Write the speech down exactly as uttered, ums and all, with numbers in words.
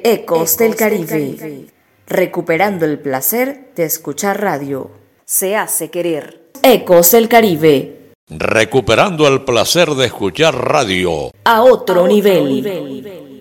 Ecos del Caribe, recuperando el placer de escuchar radio. Se hace querer. Ecos del Caribe, recuperando el placer de escuchar radio a otro, a otro nivel. nivel.